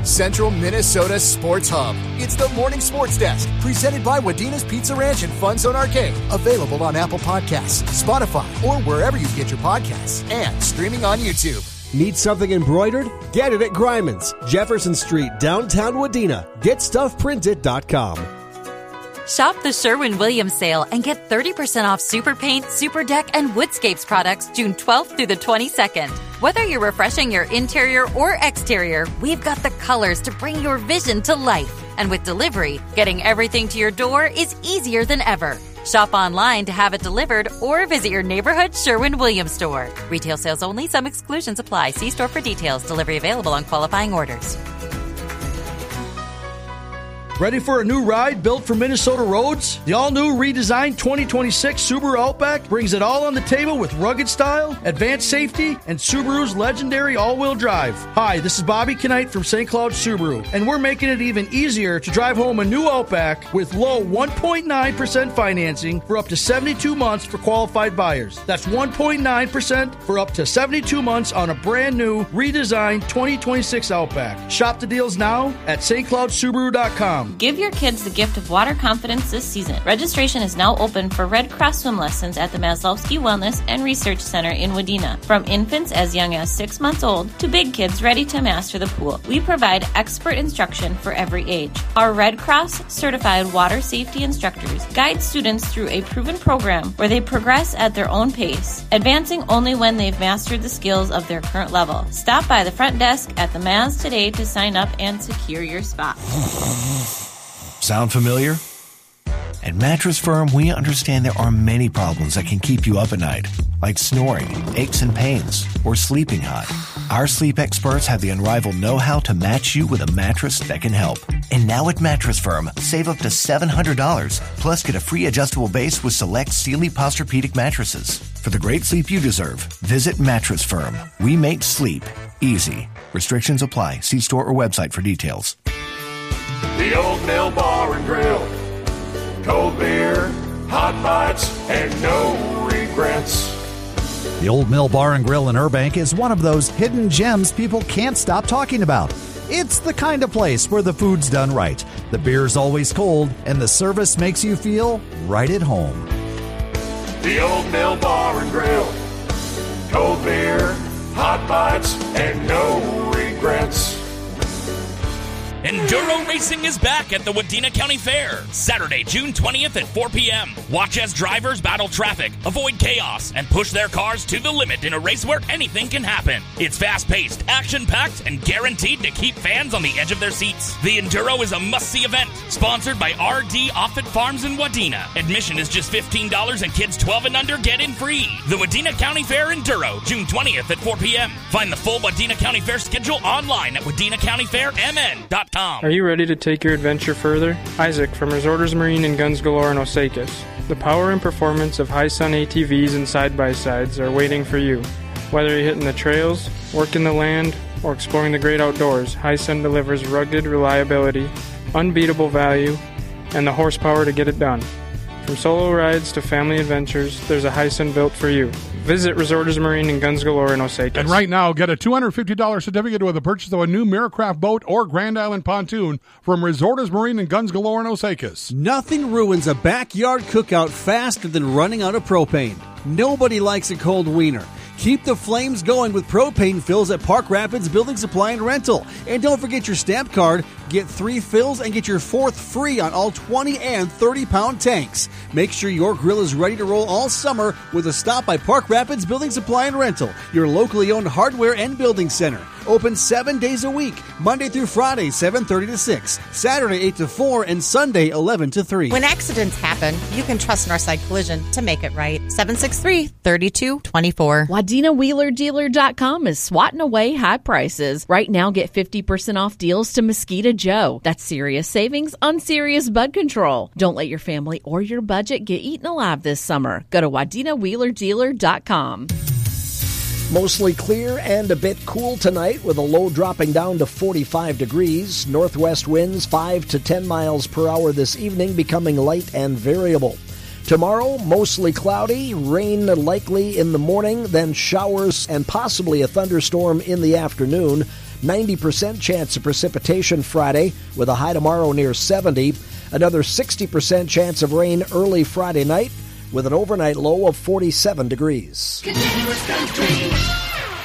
Central Minnesota Sports Hub. It's the Morning Sports Desk, presented by Wadina's Pizza Ranch and Fun Zone Arcade. Available on Apple Podcasts, Spotify, or wherever you get your podcasts. And streaming on YouTube. Need something embroidered? Get it at Greiman's, Jefferson Street, downtown Wadena. GetStuffPrinted.com. Shop the Sherwin-Williams sale and get 30% off Super Paint, Super Deck, and Woodscapes products June 12th through the 22nd. Whether you're refreshing your interior or exterior, we've got the colors to bring your vision to life. And with delivery, getting everything to your door is easier than ever. Shop online to have it delivered or visit your neighborhood Sherwin-Williams store. Retail sales only. Some exclusions apply. See store for details. Delivery available on qualifying orders. Ready for a new ride built for Minnesota roads? The all-new redesigned 2026 Subaru Outback brings it all on the table with rugged style, advanced safety, and Subaru's legendary all-wheel drive. Hi, this is Bobby Knight from St. Cloud Subaru, and we're making it even easier to drive home a new Outback with low 1.9% financing for up to 72 months for qualified buyers. That's 1.9% for up to 72 months on a brand new, redesigned 2026 Outback. Shop the deals now at stcloudsubaru.com. Give your kids the gift of water confidence this season. Registration is now open for Red Cross swim lessons at the Maslowski Wellness and Research Center in Wadena. From infants as young as 6 months old to big kids ready to master the pool, we provide expert instruction for every age. Our Red Cross certified water safety instructors guide students through a proven program where they progress at their own pace, advancing only when they've mastered the skills of their current level. Stop by the front desk at the Maz today to sign up and secure your spot. Sound familiar? At Mattress Firm, we understand there are many problems that can keep you up at night, like snoring, aches and pains, or sleeping hot. Our sleep experts have the unrivaled know-how to match you with a mattress that can help. And now at Mattress Firm, save up to $700, plus get a free adjustable base with select Sealy Posturepedic mattresses. For the great sleep you deserve, visit Mattress Firm. We make sleep easy. Restrictions apply. See store or website for details. The Old Mill Bar and Grill. Cold beer, hot bites, and no regrets. The Old Mill Bar and Grill in Burbank is one of those hidden gems people can't stop talking about. It's the kind of place where the food's done right, the beer's always cold, and the service makes you feel right at home. The Old Mill Bar and Grill. Cold beer, hot bites, and no regrets. Enduro racing is back at the Wadena County Fair, Saturday, June 20th at 4 p.m. Watch as drivers battle traffic, avoid chaos, and push their cars to the limit in a race where anything can happen. It's fast-paced, action-packed, and guaranteed to keep fans on the edge of their seats. The Enduro is a must-see event, sponsored by R.D. Offutt Farms in Wadena. Admission is just $15, and kids 12 and under get in free. The Wadena County Fair Enduro, June 20th at 4 p.m. Find the full Wadena County Fair schedule online at WadenaCountyFairMN.com. Are you ready to take your adventure further? Isaac from Resorters Marine and Guns Galore in Osakis. The power and performance of Hi-Sun ATVs and side-by-sides are waiting for you. Whether you're hitting the trails, working the land, or exploring the great outdoors, Hi-Sun delivers rugged reliability, unbeatable value, and the horsepower to get it done. From solo rides to family adventures, there's a Hi-Sun built for you. Visit Resorters Marine and Guns Galore in Osakis. And right now, get a $250 certificate with the purchase of a new Miracraft boat or Grand Island pontoon from Resorters Marine and Guns Galore in Osakis. Nothing ruins a backyard cookout faster than running out of propane. Nobody likes a cold wiener. Keep the flames going with propane fills at Park Rapids Building Supply and Rental. And don't forget your stamp card. Get 3 fills and get your 4th free on all 20 and 30-pound tanks. Make sure your grill is ready to roll all summer with a stop by Park Rapids Building Supply and Rental, your locally owned hardware and building center. Open 7 days a week, Monday through Friday, 7:30 to 6, Saturday 8 to 4, and Sunday 11 to 3. When accidents happen, you can trust Northside Collision to make it right. 763-3224. WadenaWheelerDealer.com is swatting away high prices. Right now, get 50% off deals to Mosquito Joe. That's serious savings on serious bud control. Don't let your family or your budget get eaten alive this summer. Go to WadenaWheelerDealer.com. Mostly clear and a bit cool tonight with a low dropping down to 45 degrees. Northwest winds 5 to 10 miles per hour this evening, becoming light and variable. Tomorrow, mostly cloudy, rain likely in the morning, then showers and possibly a thunderstorm in the afternoon. 90% chance of precipitation Friday with a high tomorrow near 70. Another 60% chance of rain early Friday night with an overnight low of 47 degrees. Continuous Country.